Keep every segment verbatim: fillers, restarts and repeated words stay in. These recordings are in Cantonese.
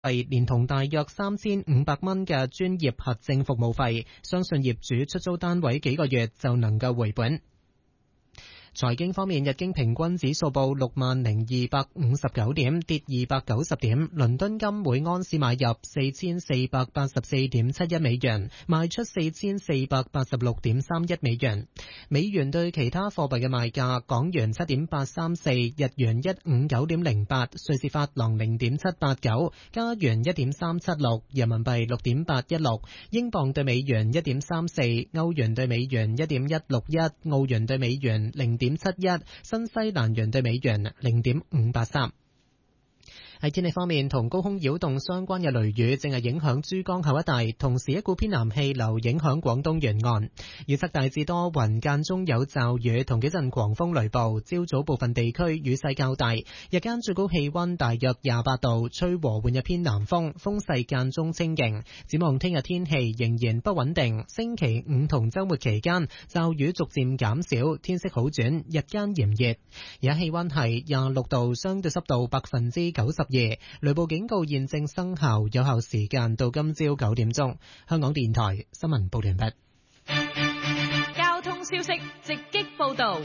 費連同大約三千五百蚊嘅專業核證服務費，相信業主出租單位幾個月就能夠回本。財經方面，日經平均指數報六萬零二百五十九點，跌二百九十點。倫敦金每安士買入四千四百八十四點七一美元，賣出四千四百八十六點三一美元。美元對其他貨幣嘅賣價：港元七點八三四，日元一五九點零八，瑞士法郎零點七八九，加元一點三七六，人民幣六點八一六，英鎊對美元一點三四，歐元對美元一點一六一，澳元對美元零點七一，新西蘭元對美元零點五八三。喺天氣方面，同高空擾動相關嘅雷雨正係影響珠江口一帶，同時一股偏南氣流影響廣東沿岸。預測大致多雲，間中有驟雨同幾陣狂風雷暴。朝早部分地區雨勢較大，日間最高氣溫大約廿八度，吹和緩嘅偏南風，風勢間中清勁。展望聽日天氣仍然不穩定，星期五同週末期間驟雨逐漸減少，天色好轉，日間炎熱。而家氣溫係廿六度，相對濕度百分之九十。雷暴警告現正生效，有效時間到今朝九點鐘。香港電台新聞報完畢。 交通消息直擊報道。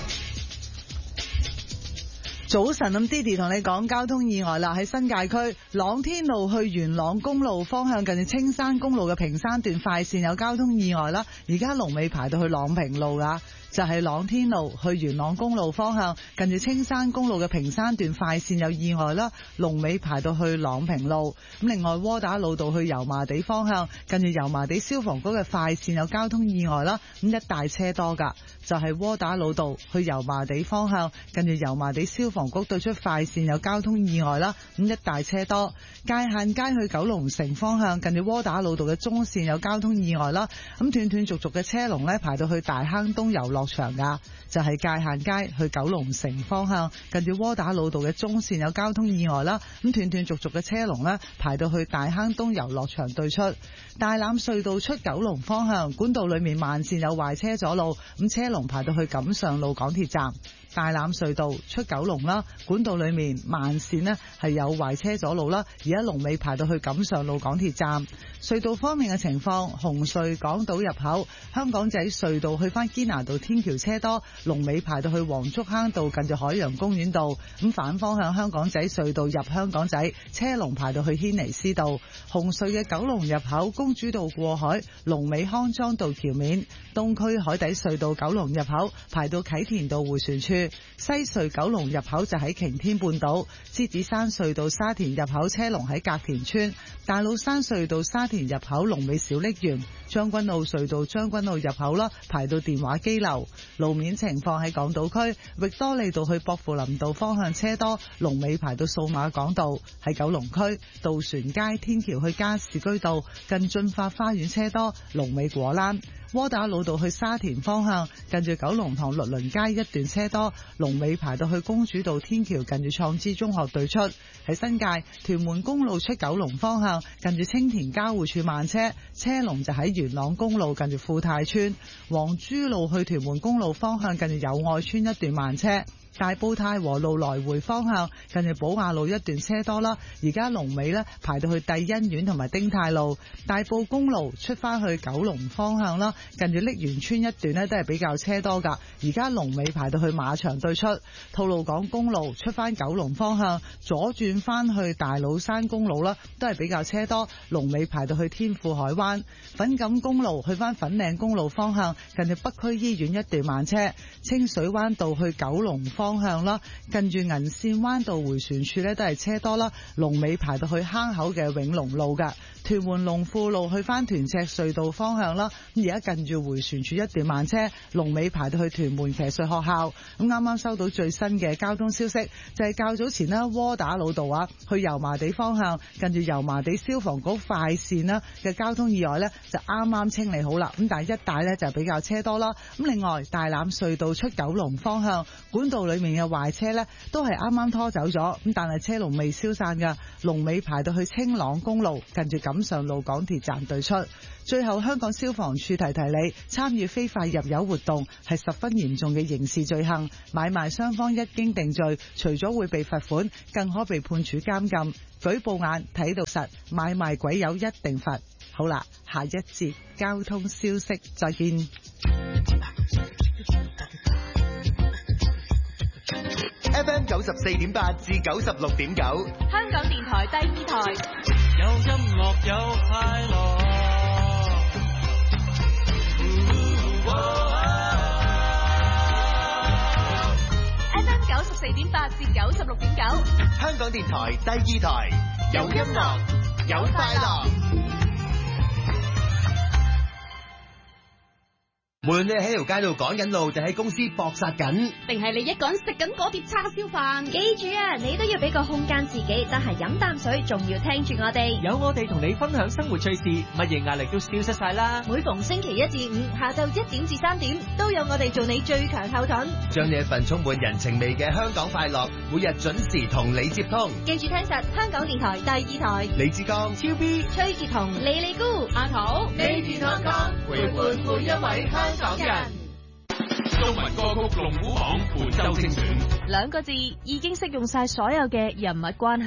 早晨，咁 Didi 同你講交通意外啦，喺新界區朗天路去元朗公路方向，近住青山公路嘅屏山段快線有交通意外啦，而家龍尾排到去朗屏路噶。就係朗天路去元朗公路方向，近住青山公路嘅屏山段快線有意外啦，龍尾排到去朗屏路。咁另外窩打老道去油麻地方向，近住油麻地消防局嘅快線有交通意外啦，咁一大車多噶。就係窩打老道去油麻地方向，近住油麻地消防局對出快線有交通意外啦，咁一大車多。界限街去九龍城方向，近住窩打老道嘅中線有交通意外啦，咁斷斷續續嘅車龍呢排到去大坑東遊樂場噶。就係界限街去九龍城方向，近住窩打老道嘅中線有交通意外啦，咁斷斷續續嘅車龍呢排到去大坑東遊樂場對出。大欖隧道出九龍方向，管道裏面慢線有壞車阻路，咁車龍排到去錦上路港鐵站。大欖隧道出九龍啦，管道裏面慢線呢係有壞車阻路啦，而家龍尾排到去錦上路港鐵站。隧道方面嘅情況，紅隧港島入口香港仔隧道去翻堅拿道天橋車多，龍尾排到去黃竹坑道近住海洋公園道。咁反方向香港仔隧道入香港仔車龍排到去軒尼詩道。紅隧嘅九龍入口公主道過海，龍尾康莊道橋面。東區海底隧道九龍入口排到啟田道迴旋處。西隧九龍入口就喺擎天半島。獅子山隧道沙田入口車龍喺隔田村。大老山隧道沙田入口龍尾小瀝源。將軍澳隧道將軍澳入口啦，排到電話機樓。路面情況喺港島區域多利道去薄扶林道方向車多，龍尾排到數碼港道。喺九龍區渡船街天橋去加士居道近駿發花園車多，龍尾果欄。窩打老道去沙田方向，近住九龍塘律倫街一段車多，龍尾排到去公主道天橋近住創知中學對出。喺新界屯門公路出九龍方向，近住青田交匯處慢車，車龍就喺元朗公路近住富泰村。黃珠路去屯門公路方向，近住友愛村一段慢車。大埔太和路來回方向，近住寶雅路一段車多啦，而家龍尾呢排到去帝欣苑同埋丁太路。大埔公路出翻去九龍方向啦，近住瀝源村一段呢都係比較車多噶，而家龍尾排到去馬場對出。吐露港公路出翻九龍方向，左轉翻去大老山公路啦，都係比較車多，龍尾排到去天富海灣。粉錦公路去翻粉嶺公路方向，近住北區醫院一段慢車。清水灣道去九龍方向啦，近住銀線灣道回旋處呢都係車多啦，龍尾排到去坑口嘅永隆路噶。屯門龍富路去翻屯赤隧道方向啦，咁而家近住回旋處一段慢車，龍尾排到去屯門騎術學校。咁啱啱收到最新嘅交通消息，就係、是、較早前呢窩打老道啊去油麻地方向，近住油麻地消防局快線啦嘅交通意外呢就啱啱清理好啦，咁但係一帶呢就比較車多啦。咁另外大欖隧道出九龍方向，管道裏面嘅壞車呢都係啱啱拖走咗，咁但係車龍未消散噶，龍尾排到去青朗公路近住錦上路港鐵站對出。最後，香港消防處提提你，參與非法入油活動係十分嚴重嘅刑事罪行，買賣雙方一經定罪，除咗會被罰款，更可被判處監禁。 舉報眼睇到實，買賣鬼友一定罰。好啦，下一節交通消息再見。 F M 九十四點八至九十六點九， 香港電台第二台， 有音樂有快樂。 F M 九十四點八至九十六點九， 香港電台第二台，有音樂有快樂。無論你喺條街度趕緊路，定喺公司搏殺緊， 定係你一個人食緊嗰碟叉燒飯， 記住啊，你都要俾個空間自己，得閒飲啖水，仲要聽住我哋。 有我哋同你分享生活趣事，乜嘢壓力都消失晒啦。 每逢星期一至五下晝一點至三點，都有我哋做你最強後盾， 將你一份充滿人情味嘅香港快樂，每日準時同你接通。 記住聽實香港電台第二台， 李志剛、 超 B、 崔潔彤、李利姑、 阿桃， 你健康康，陪伴每一位香港人。 中文歌曲龍虎榜本周精選， 兩個字已經適用晒所有嘅人物關係。